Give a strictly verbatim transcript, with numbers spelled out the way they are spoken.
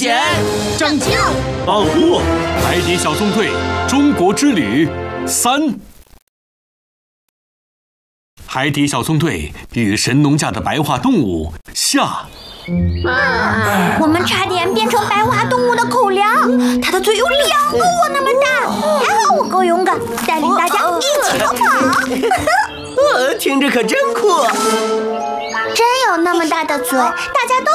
险， 拯救， 保护海底小纵队中国之旅三。海底小纵队与神农架的白化动物下。 啊！我们差点变成白化动物的口粮，它的嘴有两个我那么大，还好我够勇敢，带领大家一起逃跑。 呃，听着可真酷！ 真有那么大的嘴，大家都